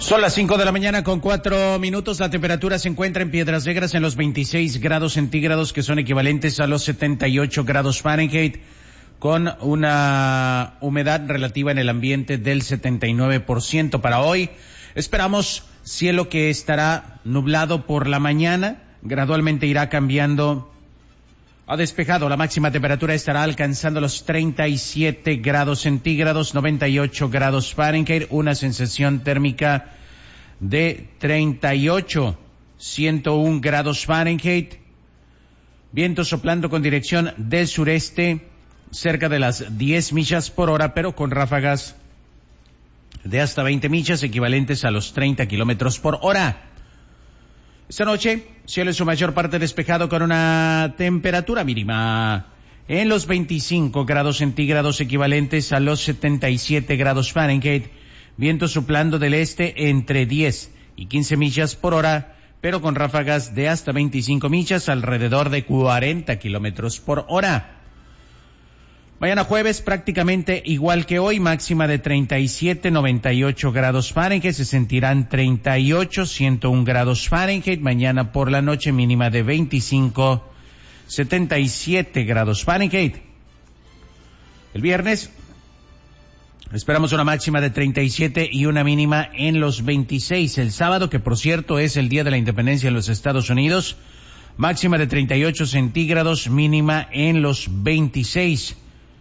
Son las 5 de la mañana con 4 minutos. La temperatura se encuentra en Piedras Negras en los 26 grados centígrados, que son equivalentes a los 78 grados Fahrenheit, con una humedad relativa en el ambiente del 79%. Para hoy esperamos cielo que estará nublado por la mañana, gradualmente irá cambiando a despejado. La máxima temperatura estará alcanzando los 37 grados centígrados, 98 grados Fahrenheit, una sensación térmica de 38, 101 grados Fahrenheit, viento soplando con dirección del sureste, cerca de las 10 millas por hora, pero con ráfagas de hasta 20 millas, equivalentes a los 30 kilómetros por hora. Esta noche, cielo en su mayor parte despejado con una temperatura mínima en los 25 grados centígrados, equivalentes a los 77 grados Fahrenheit, viento soplando del este entre 10 y 15 millas por hora, pero con ráfagas de hasta 25 millas, alrededor de 40 kilómetros por hora. Mañana jueves prácticamente igual que hoy, máxima de 37, 98 grados Fahrenheit, se sentirán 38, 101 grados Fahrenheit. Mañana por la noche mínima de 25, 77 grados Fahrenheit. El viernes esperamos una máxima de 37 y una mínima en los 26. El sábado, que por cierto es el Día de la Independencia en los Estados Unidos, máxima de 38 centígrados, mínima en los 26.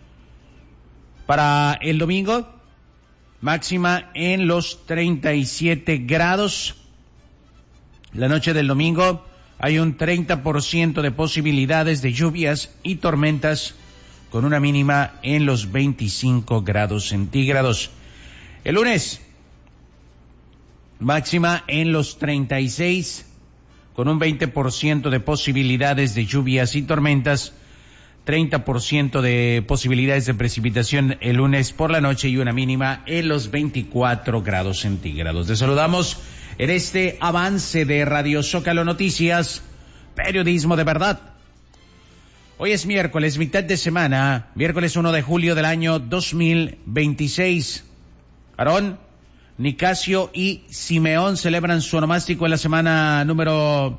Para el domingo, máxima en los 37 grados. La noche del domingo hay un 30% de posibilidades de lluvias y tormentas, con una mínima en los 25 grados centígrados. El lunes, máxima en los 36, con un 20% de posibilidades de lluvias y tormentas, 30% de posibilidades de precipitación el lunes por la noche y una mínima en los 24 grados centígrados. Te saludamos en este avance de Radio Zócalo Noticias, periodismo de verdad. Hoy es miércoles, mitad de semana, miércoles 1 de julio del año 2026. Aarón, Nicasio y Simeón celebran su onomástico en la semana número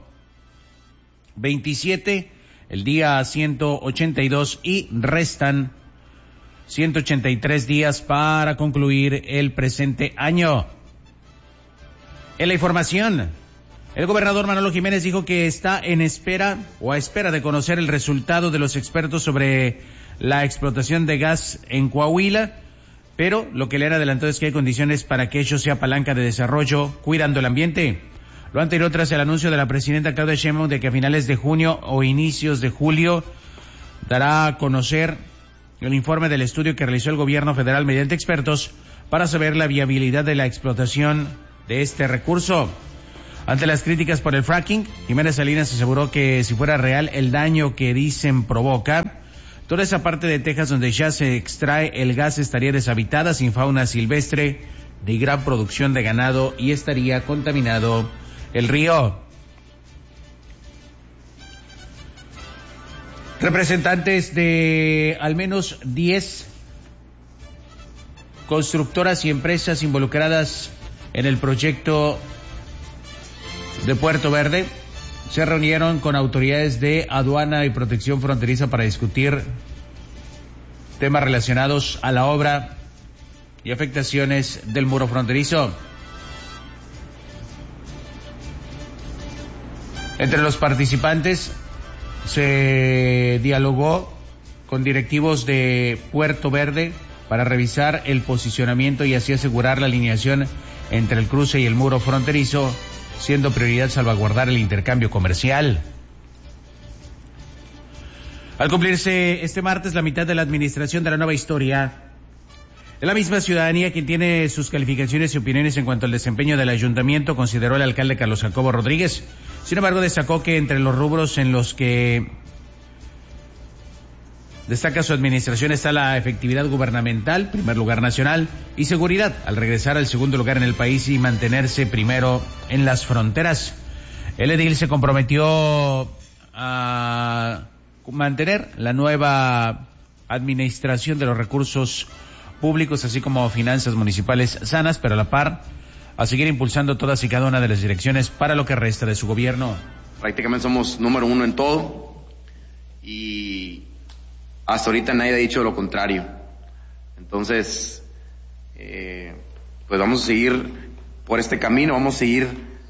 27, el día 182, y restan 183 días para concluir el presente año. En la información, el gobernador Manolo Jiménez dijo que está en espera o a espera de conocer el resultado de los expertos sobre la explotación de gas en Coahuila, pero lo que le han adelantado es que hay condiciones para que ello sea palanca de desarrollo, cuidando el ambiente. Lo anterior tras el anuncio de la presidenta Claudia Sheinbaum de que a finales de junio o inicios de julio dará a conocer el informe del estudio que realizó el gobierno federal mediante expertos para saber la viabilidad de la explotación de este recurso. Ante las críticas por el fracking, Jiménez Salinas aseguró que si fuera real el daño que dicen provoca, toda esa parte de Texas donde ya se extrae el gas estaría deshabitada, sin fauna silvestre, de gran producción de ganado, y estaría contaminado el río. Representantes de al menos 10 constructoras y empresas involucradas en el proyecto de Puerto Verde se reunieron con autoridades de aduana y protección fronteriza para discutir temas relacionados a la obra y afectaciones del muro fronterizo. Entre los participantes se dialogó con directivos de Puerto Verde para revisar el posicionamiento y así asegurar la alineación entre el cruce y el muro fronterizo, siendo prioridad salvaguardar el intercambio comercial. Al cumplirse este martes la mitad de la administración de la nueva historia, es la misma ciudadanía quien tiene sus calificaciones y opiniones en cuanto al desempeño del ayuntamiento, consideró el alcalde Carlos Jacobo Rodríguez. Sin embargo, destacó que entre los rubros en los que destaca su administración está la efectividad gubernamental, primer lugar nacional, y seguridad, al regresar al segundo lugar en el país y mantenerse primero en las fronteras. El edil se comprometió a mantener la nueva administración de los recursos públicos, así como finanzas municipales sanas, pero a la par a seguir impulsando todas y cada una de las direcciones para lo que resta de su gobierno. Prácticamente somos número uno en todo y hasta ahorita nadie ha dicho lo contrario. Entonces, pues vamos a seguir por este camino, vamos a seguir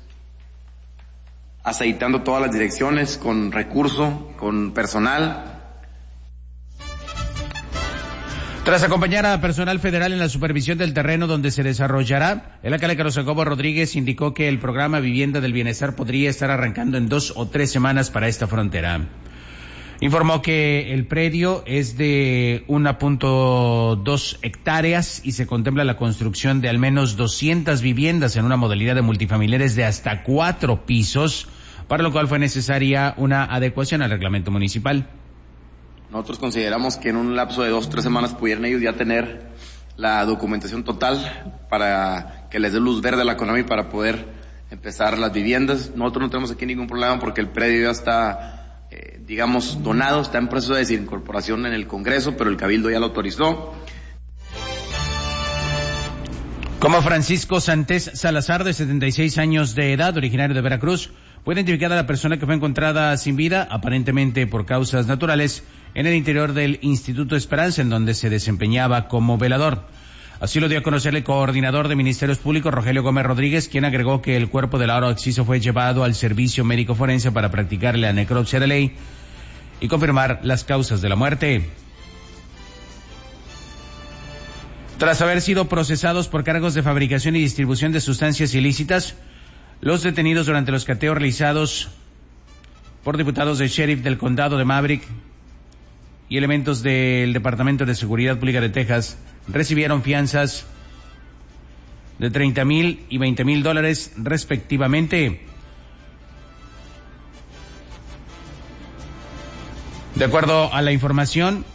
aceitando todas las direcciones con recurso, con personal. Tras acompañar a personal federal en la supervisión del terreno donde se desarrollará, el alcalde Carlos Jacobo Rodríguez indicó que el programa Vivienda del Bienestar podría estar arrancando en 2 o 3 semanas para esta frontera. Informó que el predio es de 1.2 hectáreas y se contempla la construcción de al menos 200 viviendas en una modalidad de multifamiliares de hasta 4 pisos, para lo cual fue necesaria una adecuación al reglamento municipal. Nosotros consideramos que en un lapso de 2 o 3 semanas pudieran ellos ya tener la documentación total para que les dé luz verde a la economía y para poder empezar las viviendas. Nosotros no tenemos aquí ningún problema porque el predio ya está, donado, está en proceso de desincorporación en el Congreso, pero el Cabildo ya lo autorizó. Como Francisco Santés Salazar, de 76 años de edad, originario de Veracruz, fue identificada la persona que fue encontrada sin vida, aparentemente por causas naturales, en el interior del Instituto Esperanza, en donde se desempeñaba como velador. Así lo dio a conocer el coordinador de Ministerios Públicos, Rogelio Gómez Rodríguez, quien agregó que el cuerpo del ahora occiso fue llevado al servicio médico forense para practicar la necropsia de ley y confirmar las causas de la muerte. Tras haber sido procesados por cargos de fabricación y distribución de sustancias ilícitas, los detenidos durante los cateos realizados por diputados del sheriff del condado de Maverick y elementos del Departamento de Seguridad Pública de Texas recibieron fianzas de $30,000 y $20,000 respectivamente. De acuerdo a la información,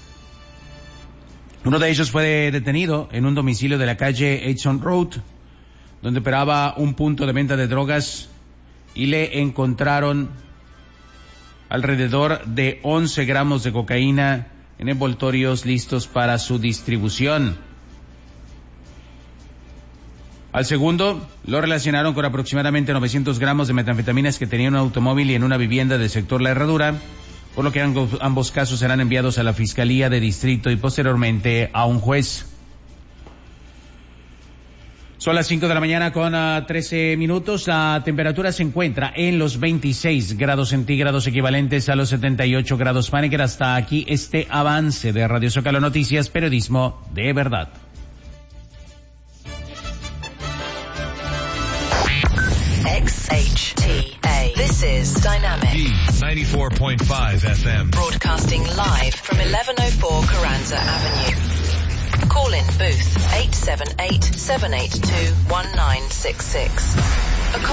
uno de ellos fue detenido en un domicilio de la calle Edson Road, donde operaba un punto de venta de drogas, y le encontraron alrededor de 11 gramos de cocaína en envoltorios listos para su distribución. Al segundo lo relacionaron con aproximadamente 900 gramos de metanfetaminas que tenía en un automóvil y en una vivienda del sector La Herradura, por lo que ambos casos serán enviados a la Fiscalía de Distrito y posteriormente a un juez. Son las 5 de la mañana con 13 minutos. La temperatura se encuentra en los 26 grados centígrados, equivalentes a los 78 grados Fahrenheit. Hasta aquí este avance de Radio Zócalo Noticias, periodismo de verdad. XHTA. This is Dynamic. D94.5 FM. Broadcasting live from 1104 Carranza Avenue. Call in booth 878-782-1966.